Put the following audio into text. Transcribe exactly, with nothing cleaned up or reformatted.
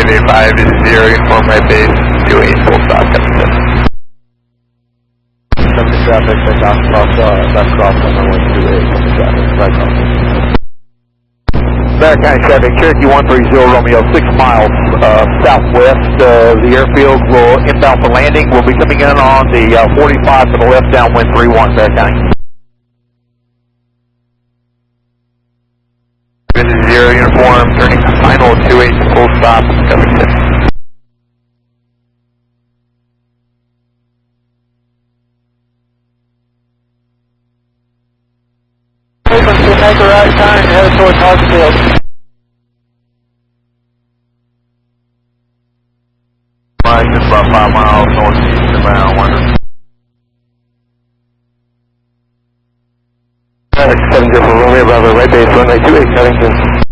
eight five is zero, uniform right base, two eight, full stop, coming in. Coming traffic, take off cross, uh, left cross on runway two eight, coming traffic, right cross. Bear County traffic, Cherokee one three zero Romeo, six miles uh, southwest of the airfield. Will inbound for landing. We'll be coming in on the uh, forty-five to the left, downwind three one, Bear County. This is zero, uniform, turning final two eight, full stop, coming in. Frequency, make a right turn, headed towards Hartsfield. Right, just about five miles northeast of Bound Wonder. seven zero for Romeo, Bravo, right base, runway two eight, Covington.